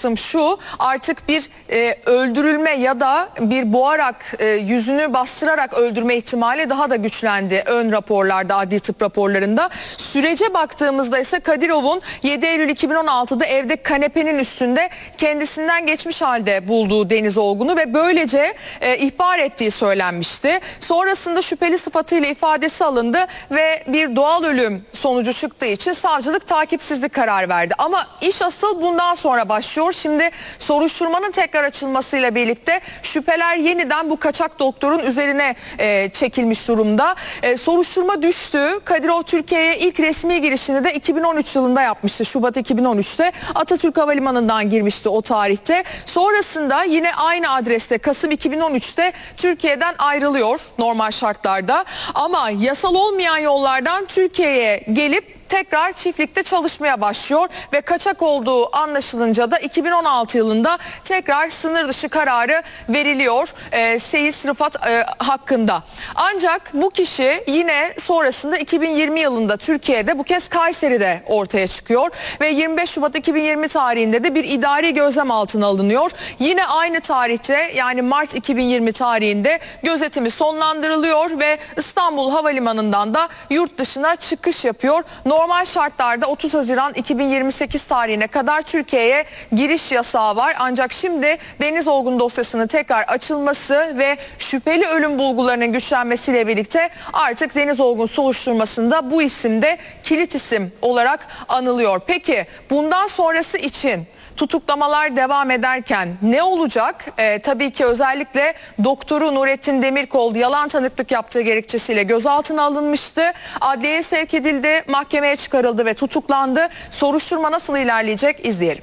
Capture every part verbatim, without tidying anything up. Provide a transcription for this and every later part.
kısım şu: artık bir e, öldürülme ya da bir boğarak e, yüzünü bastırarak öldürme ihtimali daha da güçlendi ön raporlarda, adli tıp raporlarında. Sürece baktığımızda ise Kadirov'un yedi Eylül iki bin on altıda evde kanepenin üstünde kendisinden geçmiş halde bulduğu Deniz Olgun'u ve böylece e, ihbar ettiği söylenmişti. Sonrasında şüpheli sıfatıyla ifadesi alındı ve bir doğal ölüm sonucu çıktığı için savcılık takipsizlik kararı verdi. Ama iş asıl bundan sonra başlıyor. Şimdi soruşturmanın tekrar açılmasıyla birlikte şüpheler yeniden bu kaçak doktorun üzerine e, çekilmiş durumda. E, soruşturma düştü. Kadirov Türkiye'ye ilk resmi girişini de iki bin on üç yılında yapmıştı. Şubat iki bin on üçte Atatürk Havalimanı'ndan girmişti o tarihte. Sonrasında yine aynı adreste Kasım iki bin on üçte Türkiye'den ayrılıyor normal şartlarda. Ama yasal olmayan yollardan Türkiye'ye gelip tekrar çiftlikte çalışmaya başlıyor ve kaçak olduğu anlaşılınca da iki bin on altı yılında tekrar sınır dışı kararı veriliyor e, Seyis Rıfat e, hakkında. Ancak bu kişi yine sonrasında iki bin yirmi yılında Türkiye'de, bu kez Kayseri'de ortaya çıkıyor ve yirmi beş Şubat iki bin yirmi tarihinde de bir idari gözlem altına alınıyor. Yine aynı tarihte, yani Mart iki bin yirmi tarihinde gözetimi sonlandırılıyor ve İstanbul Havalimanı'ndan da yurt dışına çıkış yapıyor. Normal şartlarda otuz Haziran iki bin yirmi sekiz tarihine kadar Türkiye'ye giriş yasağı var. Ancak şimdi Deniz Olgun dosyasının tekrar açılması ve şüpheli ölüm bulgularının güçlenmesiyle birlikte artık Deniz Olgun soruşturmasında bu isim de kilit isim olarak anılıyor. Peki bundan sonrası için tutuklamalar devam ederken ne olacak? Ee, tabii ki özellikle doktoru Nurettin Demirkol yalan tanıklık yaptığı gerekçesiyle gözaltına alınmıştı. Adliyeye sevk edildi, mahkemeye çıkarıldı ve tutuklandı. Soruşturma nasıl ilerleyecek izleyelim.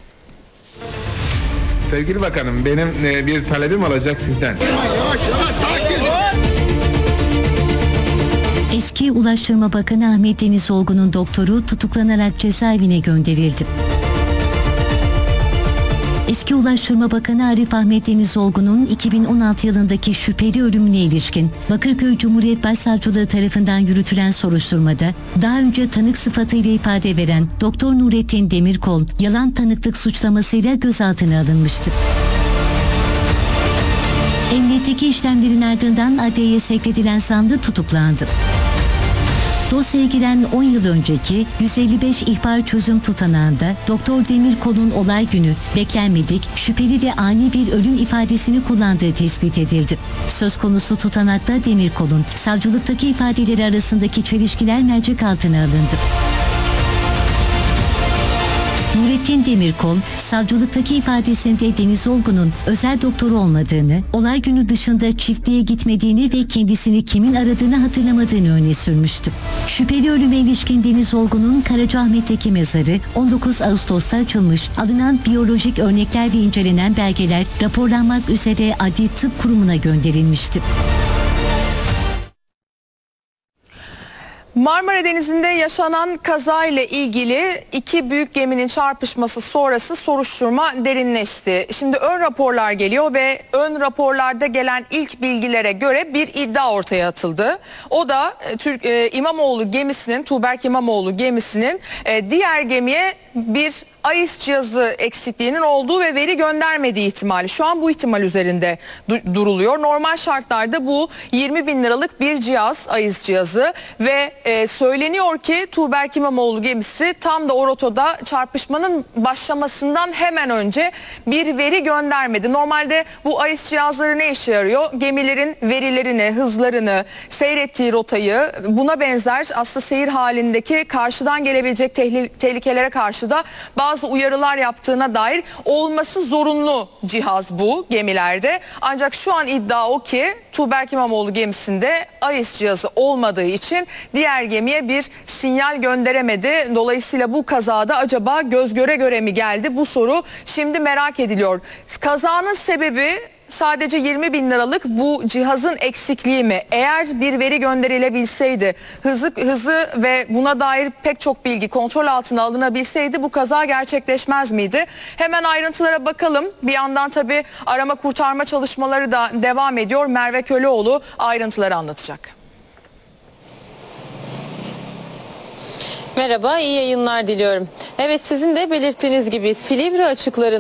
Sevgili bakanım, benim e, bir talebim olacak sizden. Yavaş yavaş sakin. Eski Ulaştırma Bakanı Ahmet Deniz Olgun'un doktoru tutuklanarak cezaevine gönderildi. Eski Ulaştırma Bakanı Arif Ahmet Deniz Olgun'un iki bin on altı yılındaki şüpheli ölümüne ilişkin Bakırköy Cumhuriyet Başsavcılığı tarafından yürütülen soruşturmada daha önce tanık sıfatıyla ifade veren Doktor Nurettin Demirkol yalan tanıklık suçlamasıyla gözaltına alınmıştı. Emniyetteki işlemlerin ardından adliyeye sevk edilen sandığı tutuklandı. Dosyaya giren on yıl önceki yüz elli beş ihbar çözüm tutanağında Doktor Demirkol'un olay günü beklenmedik, şüpheli ve ani bir ölüm ifadesini kullandığı tespit edildi. Söz konusu tutanakta Demirkol'un savcılıktaki ifadeleri arasındaki çelişkiler mercek altına alındı. Nurettin Demirkol, savcılıktaki ifadesinde Deniz Olgun'un özel doktoru olmadığını, olay günü dışında çiftliğe gitmediğini ve kendisini kimin aradığını hatırlamadığını öne sürmüştü. Şüpheli ölüme ilişkin Deniz Olgun'un Karacaahmet'teki mezarı on dokuz Ağustos'ta açılmış, alınan biyolojik örnekler ve incelenen belgeler raporlanmak üzere Adli Tıp Kurumu'na gönderilmişti. Marmara Denizi'nde yaşanan kaza ile ilgili iki büyük geminin çarpışması sonrası soruşturma derinleşti. Şimdi ön raporlar geliyor ve ön raporlarda gelen ilk bilgilere göre bir iddia ortaya atıldı. O da Türk e, İmamoğlu gemisinin, Tuğberk İmamoğlu gemisinin e, diğer gemiye bir A İ S cihazı eksikliğinin olduğu ve veri göndermediği ihtimali. Şu an bu ihtimal üzerinde du- duruluyor. Normal şartlarda bu yirmi bin liralık bir cihaz, A İ S cihazı ve e, söyleniyor ki Tuğberk İmamoğlu gemisi tam da o rotada çarpışmanın başlamasından hemen önce bir veri göndermedi. Normalde bu A İ S cihazları ne işe yarıyor? Gemilerin verilerini, hızlarını, seyrettiği rotayı, buna benzer aslında seyir halindeki karşıdan gelebilecek tehli- tehlikelere karşı da bazı uyarılar yaptığına dair olması zorunlu cihaz bu gemilerde. Ancak şu an iddia o ki Tuğberk İmamoğlu gemisinde A İ S cihazı olmadığı için diğer gemiye bir sinyal gönderemedi. Dolayısıyla bu kazada acaba göz göre göre mi geldi? Bu soru şimdi merak ediliyor. Kazanın sebebi sadece yirmi bin liralık bu cihazın eksikliği mi? Eğer bir veri gönderilebilseydi, hızı, hızı ve buna dair pek çok bilgi kontrol altına alınabilseydi bu kaza gerçekleşmez miydi? Hemen ayrıntılara bakalım. Bir yandan tabii arama kurtarma çalışmaları da devam ediyor. Merve Köleoğlu ayrıntıları anlatacak. Merhaba, iyi yayınlar diliyorum. Evet, sizin de belirttiğiniz gibi Silivri açıklarında